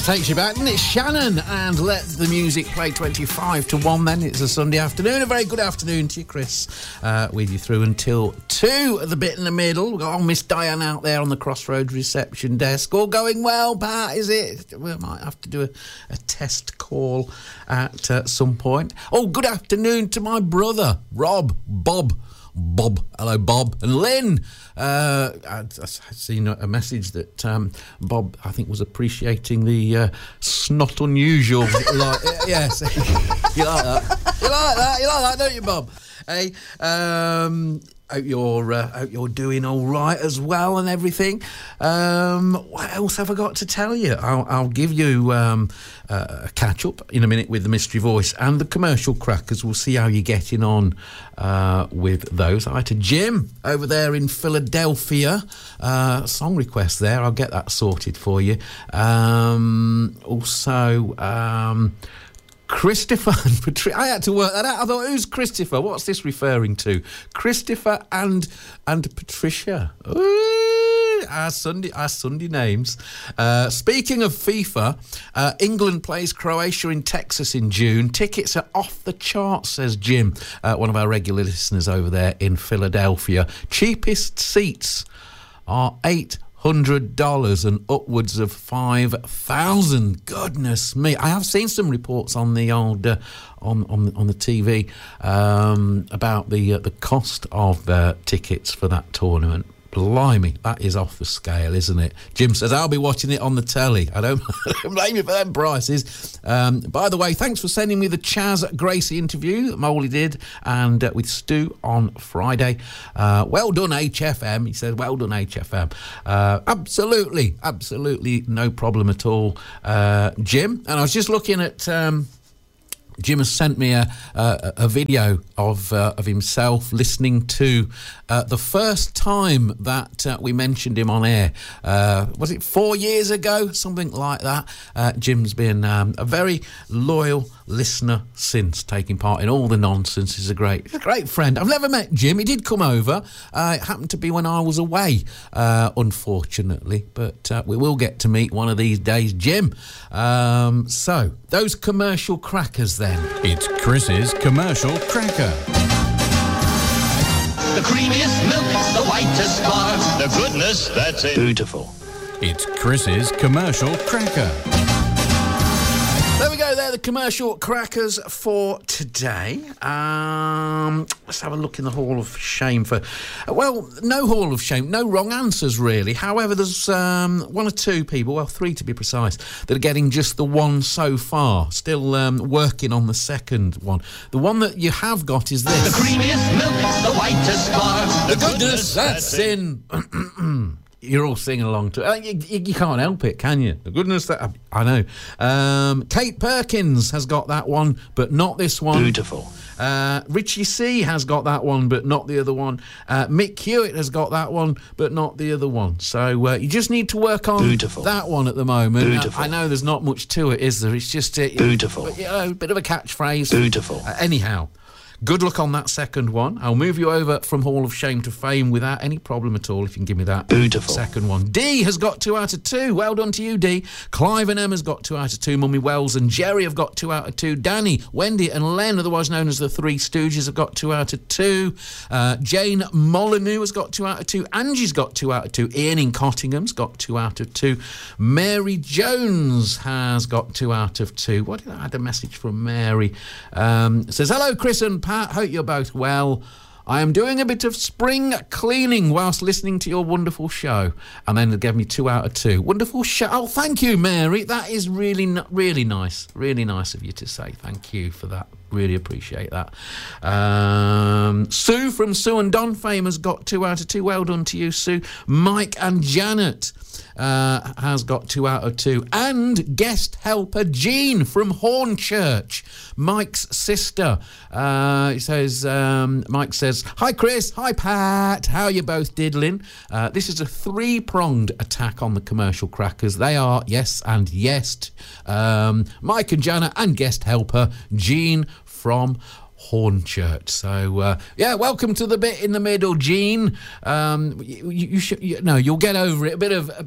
Takes you back, and it's Shannon, and let the music play 25 to 1 then. It's a Sunday afternoon. A very good afternoon to you, Chris, with you through until 2 at the bit in the middle. We've got Miss Diane out there on the Crossroads reception desk. All going well, Pat, is it? We might have to do a test call at some point. Oh, good afternoon to my brother, Bob. Hello, Bob. And Lynn. I'd seen a message that Bob, I think, was appreciating the snot unusual. Yes. You like that? You like that, don't you, Bob? Hey, hope you're doing all right as well and everything. What else have I got to tell you? I'll give you a catch up in a minute with the Mystery Voice and the commercial crackers. We'll see how you're getting on with those. Hi to Jim over there in Philadelphia. Song request there. I'll get that sorted for you. Also, Christopher and Patricia. I had to work that out. I thought, who's Christopher? What's this referring to? Christopher and Patricia. Ooh, our Sunday names. Speaking of FIFA, England plays Croatia in Texas in June. Tickets are off the charts, says Jim, one of our regular listeners over there in Philadelphia. Cheapest seats are $800 and upwards of $5,000. Goodness me! I have seen some reports on the old on the TV about the cost of tickets for that tournament. Blimey, that is off the scale, isn't it? Jim says, I'll be watching it on the telly. I don't blame you for them prices. By the way, thanks for sending me the Chaz Gracie interview that Molly did, and with Stu on Friday. Well done, HFM. He says, well done, HFM. Absolutely no problem at all, Jim. And I was just looking at... Jim has sent me a video of himself listening to the first time that we mentioned him on air. Was it 4 years ago? Something like that. Jim's been a very loyal listener since, taking part in all the nonsense. He's a great friend. I've never met Jim. He did come over. It happened to be when I was away, unfortunately. But we will get to meet one of these days, Jim. So, those commercial crackers then. It's Chris's Commercial Cracker. The creamiest milk, the whitest bar, the goodness that's it. Beautiful. It's Chris's Commercial Cracker. There we go, there, the commercial crackers for today. Let's have a look in the Hall of Shame for... Well, no Hall of Shame, no wrong answers, really. However, there's one or two people, well, 3 to be precise, that are getting just the one so far. Still working on the second one. The one that you have got is this. The creamiest milk, the whitest bar, the goodness that's in... You're all singing along to it. You can't help it, can you? The goodness that... I know. Kate Perkins has got that one, but not this one. Beautiful. Richie C has got that one, but not the other one. Mick Hewitt has got that one, but not the other one. So you just need to work on that one at the moment. Beautiful. I know there's not much to it, is there? It's just... Beautiful. A bit of a catchphrase. Beautiful. Anyhow... Good luck on that second one. I'll move you over from Hall of Shame to Fame without any problem at all if you can give me that second one. D has got 2 out of 2. Well done to you, D. Clive and Emma's got 2 out of 2. Mummy Wells and Jerry have got 2 out of 2. Danny, Wendy and Len, otherwise known as the Three Stooges, have got 2 out of 2. Jane Molyneux has got 2 out of 2. Angie's got 2 out of 2. Ian in Cottingham's got 2 out of 2. Mary Jones has got 2 out of 2. What did I had a message from Mary? Says, hello, Chris and Pat. Hope you're both well. I am doing a bit of spring cleaning whilst listening to your wonderful show. And then it gave me 2 out of 2. Wonderful show. Oh, thank you, Mary. That is really nice. Really nice of you to say. Thank you for that. Really appreciate that. Sue from Sue and Don Fame has got 2 out of 2. Well done to you, Sue. Mike and Janet has got 2 out of 2. And guest helper Jean from Hornchurch, Mike's sister. Mike says, hi Chris, hi Pat, how are you both diddling? This is a 3-pronged attack on the commercial crackers. They are yes and yes. Mike and Jana and guest helper Jean from Hornchurch. So, welcome to the bit in the middle, Gene. You'll get over it. A bit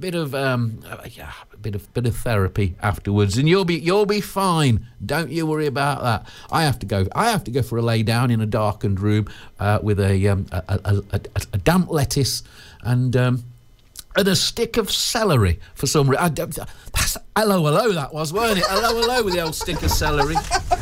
of therapy afterwards, and you'll be fine. Don't you worry about that. I have to go for a lay down in a darkened room with a damp lettuce and a stick of celery for some reason. That's hello, that was, weren't it? Hello with the old stick of celery.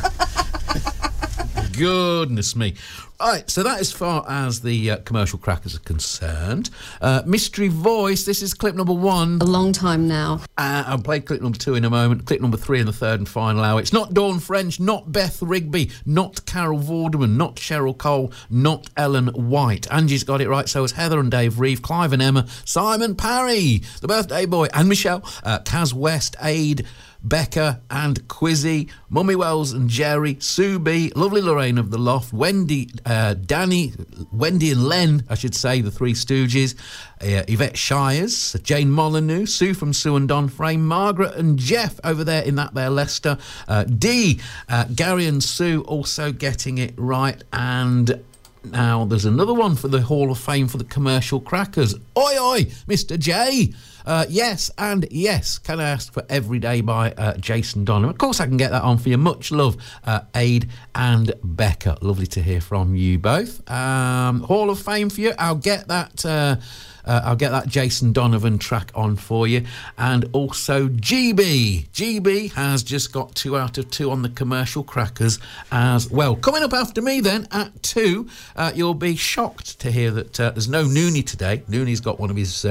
Goodness me. Right, so that as far as the commercial crackers are concerned. Mystery Voice, this is clip number 1. A long time now. I'll play clip number 2 in a moment. Clip number 3 in the third and final hour. It's not Dawn French, not Beth Rigby, not Carol Vorderman, not Cheryl Cole, not Ellen White. Angie's got it right, so has Heather and Dave Reeve, Clive and Emma, Simon Parry, the birthday boy, and Michelle, Kaz West, Aid, Becca and Quizzy, Mummy Wells and Jerry, Sue B, lovely Lorraine of the Loft, Wendy, Danny, Wendy and Len, I should say, the Three Stooges, Yvette Shires, Jane Molyneux, Sue from Sue and Don Frame, Margaret and Jeff over there in that there Leicester, Dee, Gary and Sue also getting it right, and now there's another one for the Hall of Fame for the commercial crackers. Oi, oi, Mr. J. Yes, and yes, Can I Ask for Every Day by Jason Donovan. Of course, I can get that on for you. Much love, Aid and Becca. Lovely to hear from you both. Hall of Fame for you. I'll get that Jason Donovan track on for you. And also GB. GB has just got 2 out of 2 on the commercial crackers as well. Coming up after me then at 2, you'll be shocked to hear that there's no Noonie today. Noonie's got one of his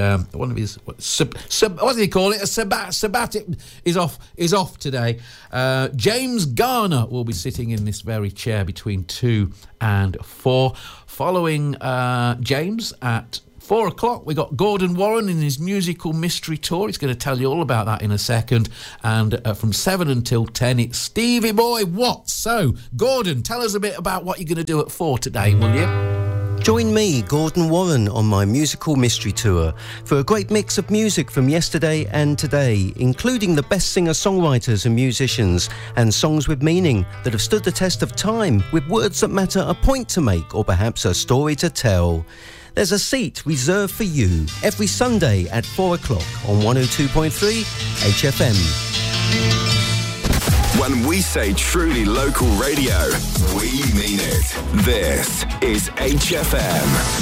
what do you call it? A sabbatic is off today. James Garner will be sitting in this very chair between 2 and 4. Following James at 4 o'clock, we got Gordon Warren in his musical mystery tour. He's going to tell you all about that in a second. And from 7 until 10, it's Stevie Boy Watts. So, Gordon, tell us a bit about what you're going to do at 4 today, will you? Join me, Gordon Warren, on my musical mystery tour for a great mix of music from yesterday and today, including the best singer-songwriters and musicians, and songs with meaning that have stood the test of time, with words that matter, a point to make, or perhaps a story to tell. There's a seat reserved for you every Sunday at 4 o'clock on 102.3 HFM. When we say truly local radio, we mean it. This is HFM.